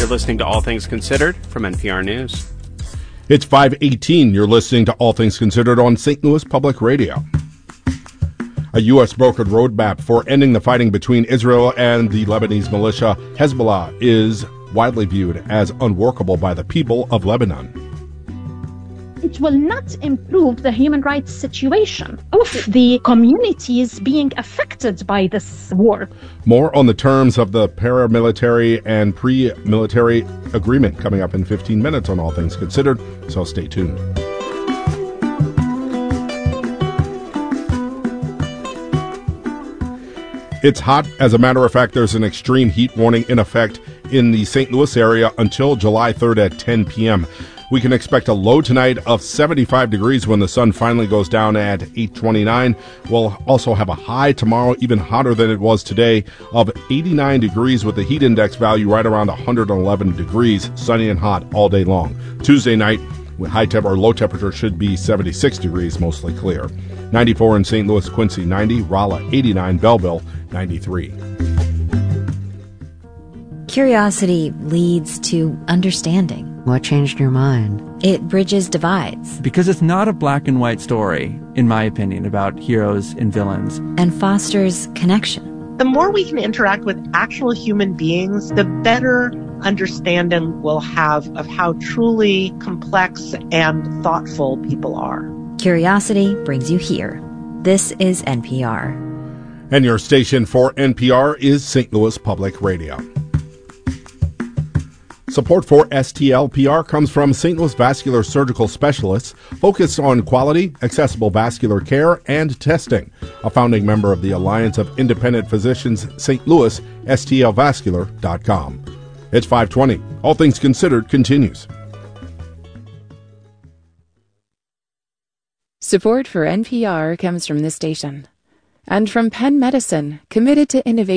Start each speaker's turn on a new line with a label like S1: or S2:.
S1: listening to All Things Considered from NPR News.
S2: It's 5:18. You're listening to All Things Considered on St. Louis Public Radio. A U.S. brokered roadmap for ending the fighting between Israel and the Lebanese militia Hezbollah is widely viewed as unworkable by the people of Lebanon.
S3: It will not improve the human rights situation of the communities being affected by this war.
S2: More on the terms of the paramilitary and pre-military agreement coming up in 15 minutes on All Things Considered, so stay tuned. It's hot. As a matter of fact, there's an extreme heat warning in effect in the St. Louis area until July 3rd at 10 p.m. We can expect a low tonight of 75 degrees when the sun finally goes down at 8:29. We'll also have a high tomorrow, even hotter than it was today, of 89 degrees with the heat index value right around 111 degrees, sunny and hot all day long. Tuesday night, with low temperature should be 76 degrees, mostly clear. 94 in St. Louis, Quincy 90, Rolla 89, Belleville 93.
S4: Curiosity leads to understanding.
S5: What changed your mind?
S4: It bridges divides.
S6: Because it's not a black and white story, in my opinion, about heroes and villains.
S4: And fosters connection.
S7: The more we can interact with actual human beings, the better understanding we'll have of how truly complex and thoughtful people are.
S4: Curiosity brings you here. This is NPR.
S2: And your station for NPR is St. Louis Public Radio. Support for STLPR comes from St. Louis Vascular Surgical Specialists, focused on quality, accessible vascular care, and testing. A founding member of the Alliance of Independent Physicians St. Louis, stlvascular.com. It's 5:20. All Things Considered continues.
S8: Support for NPR comes from this station and from Penn Medicine, committed to innovation.